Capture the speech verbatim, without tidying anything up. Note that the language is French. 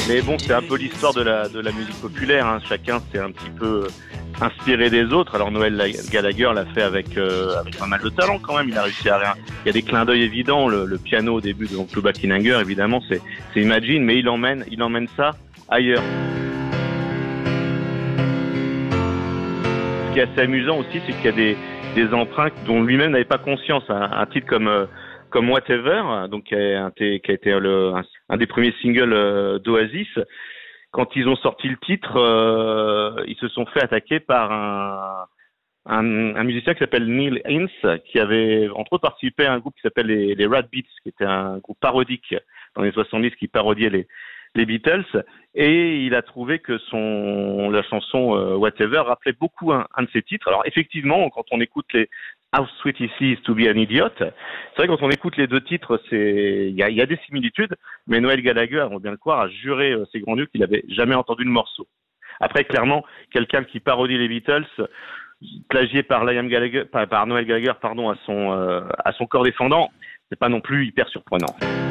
Mais bon, c'est un peu l'histoire de la, de la musique populaire, hein. Chacun s'est un petit peu inspiré des autres. Alors Noël Gallagher l'a fait avec, euh, avec pas mal de talent quand même. Il a réussi à rien. Il y a des clins d'œil évidents. Le, le piano au début de Blue Buckingham, évidemment, c'est, c'est Imagine, mais il emmène, il emmène ça ailleurs. Ce qui est assez amusant aussi, c'est qu'il y a des, des emprunts dont lui-même n'avait pas conscience. Un, un titre comme euh, comme Whatever, donc qui a, qui a été le, un, un des premiers singles euh, d'Oasis. Quand ils ont sorti le titre, euh, ils se sont fait attaquer par un, un, un musicien qui s'appelle Neil Ince, qui avait entre autres participé à un groupe qui s'appelle les, les Rat Beats, qui était un groupe parodique dans les soixante-dix qui parodiait les, les Beatles, et il a trouvé que son la chanson euh, Whatever rappelait beaucoup un, un de ses titres. Alors effectivement, quand on écoute les How Sweet It Is to Be an Idiot, c'est vrai que quand on écoute les deux titres, c'est il y a, y a des similitudes, mais Noël Gallagher, on vient le croire, a juré euh, ses grands dieux qu'il avait jamais entendu le morceau. Après, clairement, quelqu'un qui parodie les Beatles, plagié par Liam Gallagher, par, par Noël Gallagher, pardon, à son euh, à son corps défendant, c'est pas non plus hyper surprenant.